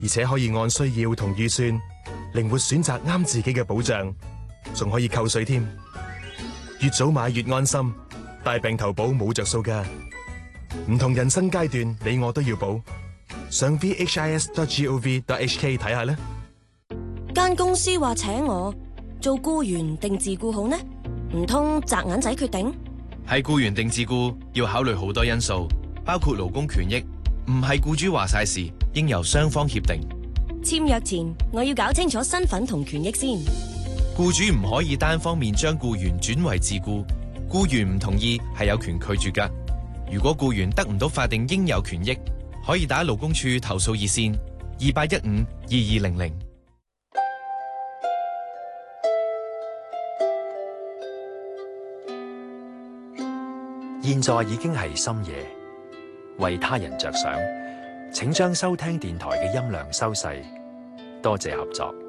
而且可以按需要同預算靈活選擇啱自己嘅保障，仲可以扣稅添。越早買越安心，大病投保冇着數㗎。唔同人生階段，你我都要保。上 vhis.gov.hk 睇下啦。 間公司話請我做僱員定自僱好呢？唔通擲銀仔決定？ 係僱員定自僱要考慮好多因素，包括勞工權益，唔係僱主話晒事，應由雙方協定。 簽約前我要搞清楚身份同權益先。 僱主唔可以單方面將僱員轉為自僱，僱員唔同意係有權拒絕㗎。如果僱員得唔到法定應有權益，可以打勞工處投訴熱線28152200。 現在已經係深夜，為他人着想，請將收聽電台嘅音量收細，多謝合作。